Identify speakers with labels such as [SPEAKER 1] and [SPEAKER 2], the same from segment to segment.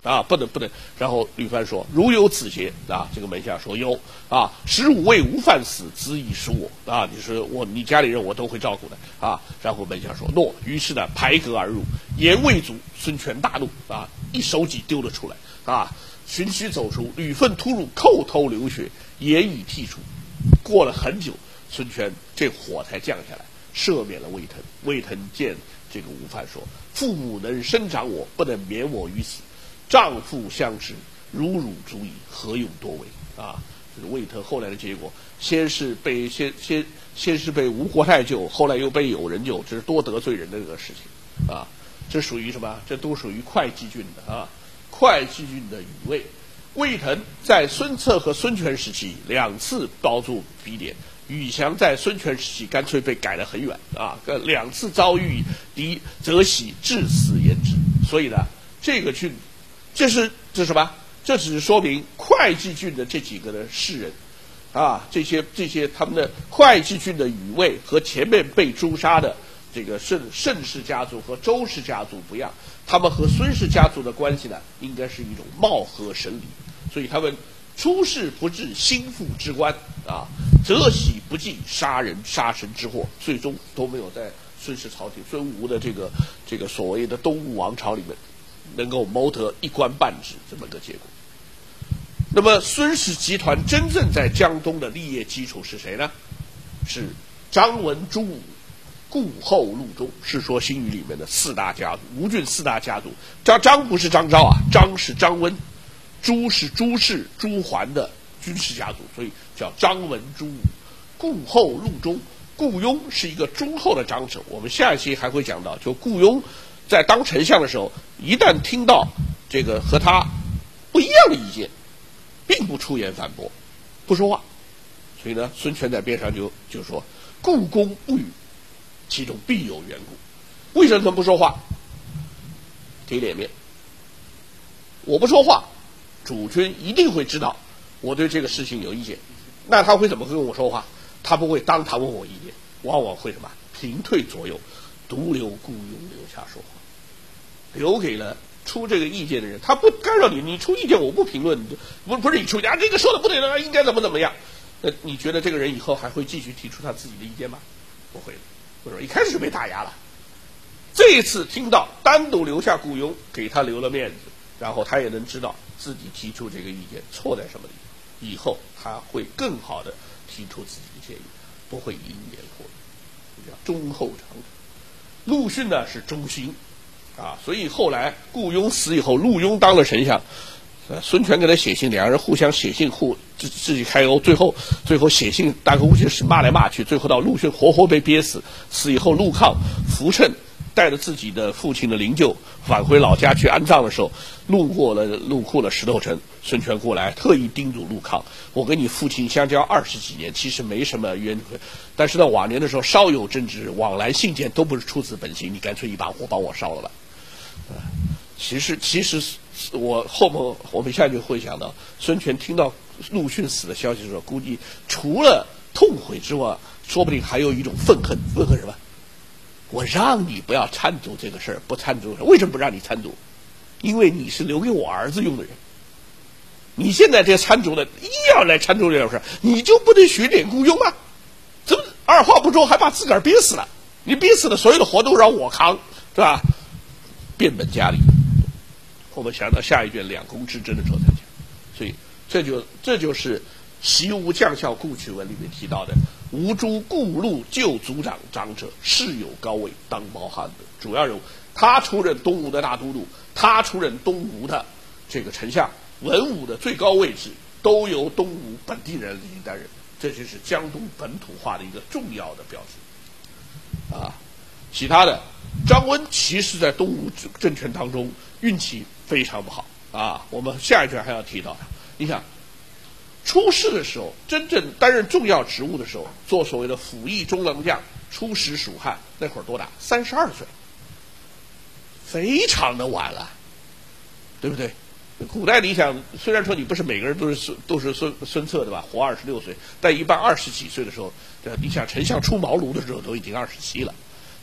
[SPEAKER 1] 啊，不能。然后吕范说：“如有此邪？”啊，这个门下说：“有啊，15位无犯死，子以食我啊，你家里人我都会照顾的啊。”然后门下说：“诺。”于是呢，排阁而入，言未足，孙权大怒啊，一手戟丢了出来啊，循须走出，吕奋突入，叩头流血，言以剔除。过了很久，孙权这火才降下来，赦免了魏腾。魏腾见这个吴范说：“父母能生长我，不能免我于死。丈夫相持，如汝足矣，何用多为？”啊，这是魏腾后来的结果。先是被吴国太救，后来又被友人救，这是多得罪人的这个事情啊。这属于什么？这都属于会稽郡的啊，会稽郡的羽魏。魏腾在孙策和孙权时期2次遭住逼点，宇翔在孙权时期干脆被改得很远啊，2次遭遇敌，则喜致死言之。所以呢，这个郡，这什么？这只是说明会稽郡的这几个的士人啊，这些他们的会稽郡的羽魏和前面被诛杀的这个盛氏家族和周氏家族不一样，他们和孙氏家族的关系呢，应该是一种貌合神离。所以他们出仕不至心腹之官啊，则喜不计杀身之祸，最终都没有在孙氏朝廷孙吴的这个所谓的东吴王朝里面能够谋得一官半职这么个结果。那么孙氏集团真正在江东的立业基础是谁呢？是张文、朱武、顾后、陆中，《世说新语》里面的4大家族，吴郡4大家族。张不是张昭啊，张是张温，朱是朱氏、朱桓的军事家族，所以叫张文、朱武。顾后、陆中，顾雍是一个忠厚的长者，我们下一期还会讲到，就顾雍在当丞相的时候，一旦听到这个和他不一样的意见，并不出言反驳，不说话。所以呢，孙权在边上就说：“故公不语，其中必有缘故。”为什么不说话？给脸面。我不说话，主君一定会知道我对这个事情有意见。那他会怎么跟我说话？他不会当堂问我意见，往往会什么？屏退左右，独留顾雍留下说话，留给了出这个意见的人。他不干扰你，你出意见我不评论，不是你出意见啊，这个说的不对的，应该怎么样？那你觉得这个人以后还会继续提出他自己的意见吗？不会的，或者一开始就被打压了。这一次听到单独留下顾雍，给他留了面子，然后他也能知道自己提出这个意见错在什么地方，以后他会更好的提出自己的建议，不会因言破语，叫忠厚长者。陆逊呢是忠心啊，所以后来顾雍死以后，陆雍当了丞相，孙权给他写信，两个人互相写信自己开殴，最后写信大概估计是骂来骂去，最后到陆逊活活被憋死。死以后，陆抗扶衬带着自己的父亲的灵柩返回老家去安葬的时候，路过了石头城，孙权过来特意叮嘱陆抗：“我跟你父亲相交20几年，其实没什么冤恨，但是到晚年的时候稍有争执，往来信件都不是出自本心，你干脆一把火把我烧了吧。”其实我们下去会讲到，孙权听到陆逊死的消息的时候，估计除了痛悔之外，说不定还有一种愤恨。愤恨什么？我让你不要参足这个事儿，不参足，为什么不让你参足？因为你是留给我儿子用的人。你现在这参足的硬要来参足这种事，你就不能学点顾雍吗？怎么二话不说还把自个儿憋死了？你憋死了，所有的活都让我扛，是吧？变本加厉。我们想到下一卷两宫之争的时候才讲，所以这就是习吴将校顾取文里面提到的吴诸顾陆旧族长者，世有高位，当包汉德。主要人物，他出任东吴的大都督，他出任东吴的这个丞相，文武的最高位置都由东吴本地人来担任，这就是江东本土化的一个重要的标志啊。其他的，张温其实在东吴政权当中运气非常不好啊，我们下一卷还要提到他。你想出仕的时候，真正担任重要职务的时候，做所谓的辅翼中郎将，出使蜀汉，那会儿多大？32岁，非常的晚了，对不对？古代你想，虽然说你不是每个人都是孙策对吧？活26岁，但一般20几岁的时候，你想丞相出茅庐的时候都已经27了。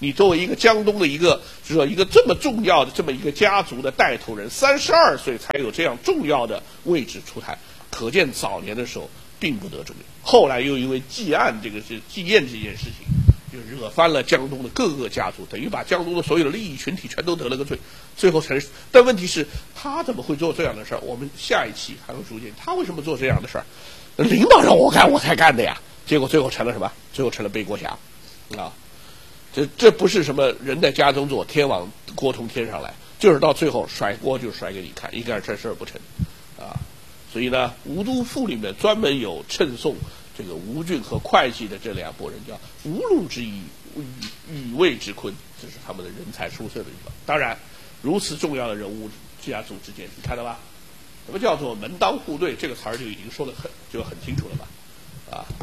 [SPEAKER 1] 你作为一个江东的一个这么重要的这么一个家族的带头人，32岁才有这样重要的位置出台，可见早年的时候并不得重用。后来又因为祭宴这件事情，就惹翻了江东的各个家族，等于把江东的所有的利益群体全都得了个罪，最后才。但问题是，他怎么会做这样的事儿？我们下一期还会逐渐，他为什么做这样的事儿？领导让我干，我才干的呀。结果最后成了什么？最后成了背锅侠，啊。这不是什么人在家中坐，天网锅从天上来，就是到最后甩锅就甩给你看，一干这事儿不成，啊，所以呢，吴都赋里面专门有称颂这个吴郡和会稽的这两拨人，叫吴禄之夷，羽魏之昆，这是他们的人才出色的地方。当然，如此重要的人物家族之间，你看到吧？什么叫做门当户对？这个词儿就已经说得很清楚了吧？啊，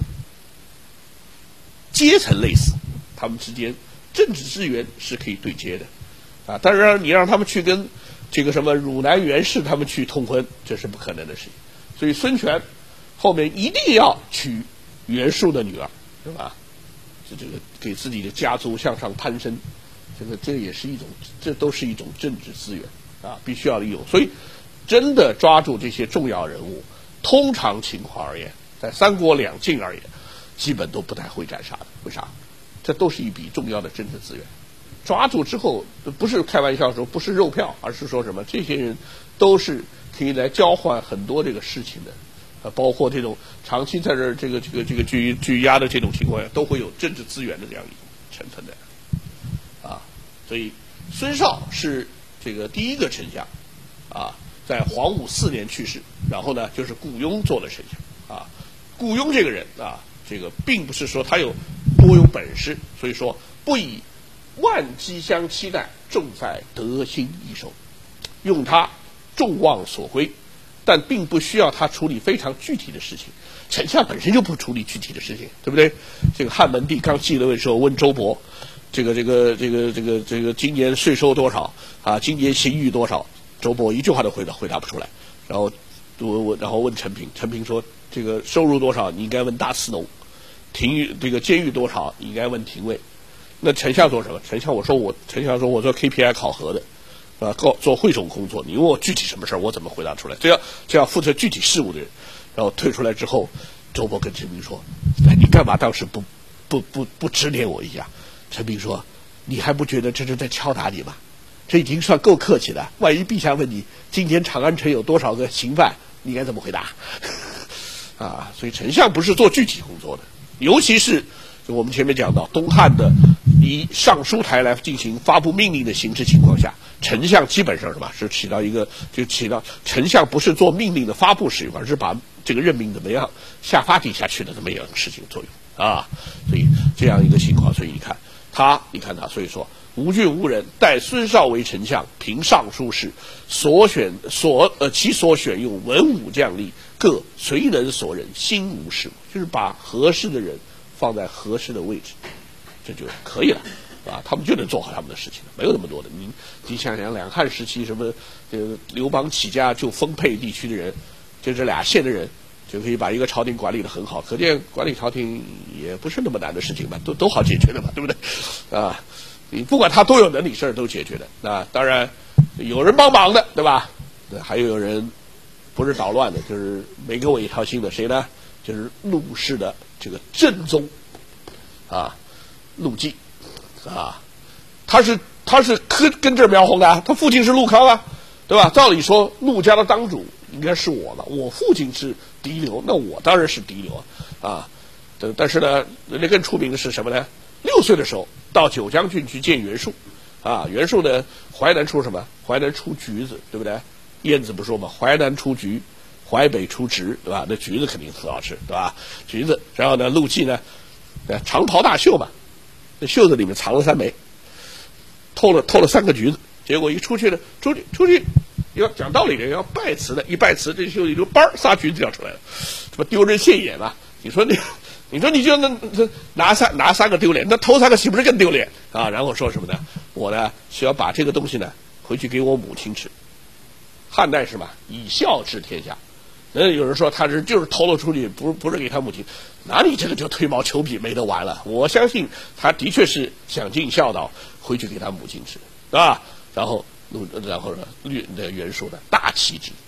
[SPEAKER 1] 阶层类似。他们之间政治资源是可以对接的，啊，但是你让他们去跟这个什么汝南袁氏他们去通婚，这是不可能的事情。所以孙权后面一定要娶袁术的女儿，是吧？这个给自己的家族向上攀升，这个也是一种，这都是一种政治资源啊，必须要利用。所以真的抓住这些重要人物，通常情况而言，在三国两晋而言，基本都不太会斩杀的。为啥？这都是一笔重要的政治资源，抓住之后不是开玩笑说不是肉票，而是说什么这些人都是可以来交换很多这个事情的，包括这种长期在这这个拘押的这种情况下，都会有政治资源的这样一种成分的，啊，所以孙绍是这个第一个丞相，啊，在黄武4年去世，然后呢就是顾雍做了丞相，啊，顾雍这个人啊，这个并不是说他有多有本事，所以说不以万机相期待，重在得心应手，用他众望所归，但并不需要他处理非常具体的事情。丞相本身就不处理具体的事情，对不对？这个汉文帝刚继位的时候问周勃，这个今年税收多少啊？今年刑狱多少？周勃一句话都回答不出来。然后问陈平，陈平说这个收入多少？你应该问大司农。监狱多少？应该问廷尉。那丞相做什么？丞相说我做 KPI 考核的，做汇总工作。你问我具体什么事儿，我怎么回答出来？这要负责具体事务的人。然后退出来之后，周勃跟陈平说：“哎，你干嘛当时不指点我一下？”陈平说：“你还不觉得这是在敲打你吗？这已经算够客气的。万一陛下问你今天长安城有多少个刑犯，你该怎么回答？”啊，所以丞相不是做具体工作的。尤其是我们前面讲到东汉的以上书台来进行发布命令的形式情况下，丞相基本上什么是起到丞相不是做命令的发布使用，而是把这个任命怎么样下发地下去的这么样的事情作用啊。所以这样一个情况，所以你看他，所以说吴郡吴人待孙绍为丞相，凭尚书事，其所选用文武将吏，各随人所任，心无事务，就是把合适的人放在合适的位置，这就可以了啊，他们就能做好他们的事情，没有那么多的。你想想两汉时期什么刘邦起家就丰沛地区的人，就这俩县的人就可以把一个朝廷管理得很好，可见管理朝廷也不是那么难的事情吧，都好解决的嘛，对不对？啊，你不管他多有能力，事儿都解决的。那当然有人帮忙的，对吧？还有人不是捣乱的，就是没给我一条心的，谁呢？就是陆氏的这个正宗啊，陆绩啊，他是跟这苗红的，他父亲是陆康啊，对吧？照理说陆家的当主应该是我了，我父亲是嫡流，那我当然是嫡流啊。但是呢，人家更出名的是什么呢？6岁的时候到九江郡去见袁术啊，袁术呢淮南出什么？淮南出橘子，对不对？晏子不说嘛，淮南出橘，淮北出直，对吧？那橘子肯定很好吃，对吧？橘子，然后呢，陆绩呢，长袍大袖嘛，那袖子里面藏了3枚，偷了3个橘子，结果一出去，要讲道理的，要拜辞的，一拜辞，这袖里就仨橘子掉出来了，这不丢人现眼嘛？你说你就拿3个丢脸，那偷3个岂不是更丢脸啊？然后说什么呢？我呢是要把这个东西呢回去给我母亲吃。汉代是嘛，以孝治天下， 有人说他就是偷了出去，不是给他母亲，那你这个就退毛求疵没得玩了。我相信他的确是想尽孝道回去给他母亲吃，啊，然后呢，袁术呢大奇之。